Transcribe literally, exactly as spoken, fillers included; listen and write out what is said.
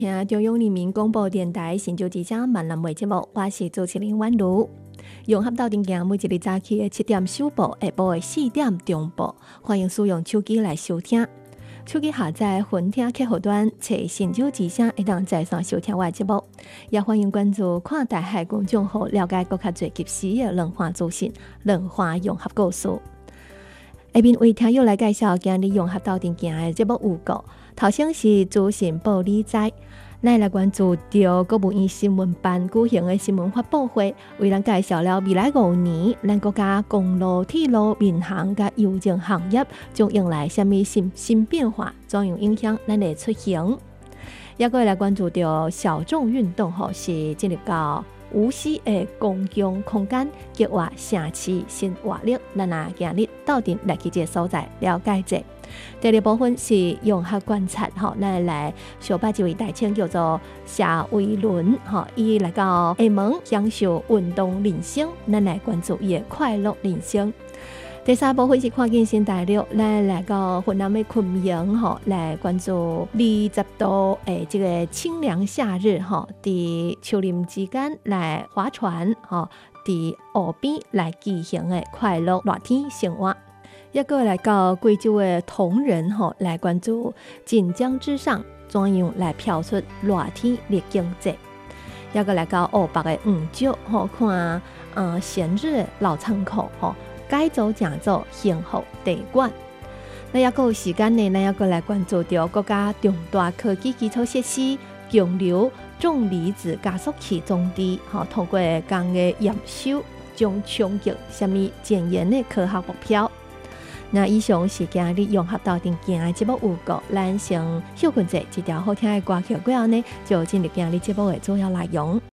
听中央人民广播电台新竹之声闽南话节目，我是主持人婉如。融合到定镜每一日早起的七点首播，下晡的四点中播，欢迎使用手机来收听。手机下载分听客户端，找新竹之声，会当在线收听我的节目。也欢迎关注看台海公众号，了解更较多及时的文化资讯、文化融合故事。下面为听友来介绍今日融合到定镜的节目预告。头先是资讯报理财，咱来关注到国务院新闻办举行的新闻发布会，为咱介绍了未来五年咱国家公路、铁路、民航甲邮政行业将迎来什么新新变化，怎样影响咱的出行。也过来关注到小众运动吼，是进入到无锡的公共空间，计划城市新活力。咱啊今日到底来去这个所在了解者。第二部分是融合观察，吼，咱来小拜一位大请叫做夏维伦，吼，伊来到厦门享受运动人生，咱来关注伊的快乐人生。第三部分是看见新大陆，咱来到云南的昆明，吼，来关注二十度诶，这个清凉夏日，吼，伫树林之间来划船，吼，伫湖边来进行的快乐热天生活。也过来到贵州的铜仁，吼，来关注锦江之上怎样来飘出热天的经济。也过来到湖北的黄石，吼，看呃闲日的老仓库，吼，该走正走幸福地馆。那也有时间呢，咱也过来关注到国家重大科技基础设施强流重离子加速器种地，吼，通过工业验收，将冲击什么前沿的科学目标。那以上是今日融合到定镜的节目预告，咱先休困者一条好听的歌曲过后呢，就进入今日节目的主要内容。